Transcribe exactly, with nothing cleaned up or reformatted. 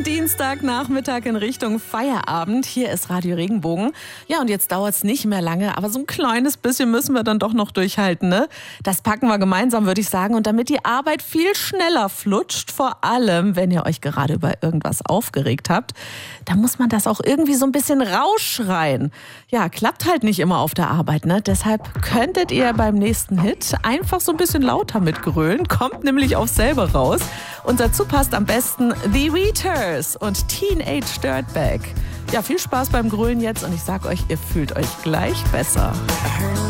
schönen Dienstagnachmittag in Richtung Feierabend. Hier ist Radio Regenbogen. Ja, und jetzt dauert es nicht mehr lange, aber so ein kleines bisschen müssen wir dann doch noch durchhalten, ne? Das packen wir gemeinsam, würde ich sagen. Und damit die Arbeit viel schneller flutscht, vor allem, wenn ihr euch gerade über irgendwas aufgeregt habt, da muss man das auch irgendwie so ein bisschen rausschreien. Ja, klappt halt nicht immer auf der Arbeit, ne? Deshalb könntet ihr beim nächsten Hit einfach so ein bisschen lauter mitgrölen. Kommt nämlich auf selber raus. Und dazu passt am besten The Weeters und Teenage Dirtbag. Ja, viel Spaß beim Grölen jetzt und ich sag euch, ihr fühlt euch gleich besser.